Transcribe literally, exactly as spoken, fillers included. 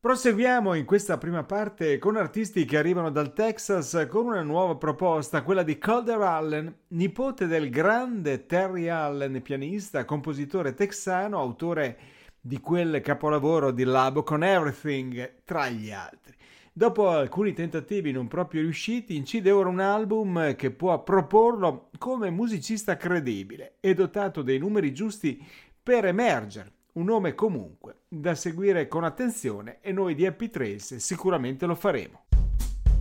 Proseguiamo in questa prima parte con artisti che arrivano dal Texas con una nuova proposta, quella di Calder Allen, nipote del grande Terry Allen, pianista, compositore texano, autore di quel capolavoro di Labo con Everything, tra gli altri. Dopo alcuni tentativi non proprio riusciti, incide ora un album che può proporlo come musicista credibile e dotato dei numeri giusti per emergere. Un nome comunque da seguire con attenzione e noi di Happy Trails sicuramente lo faremo.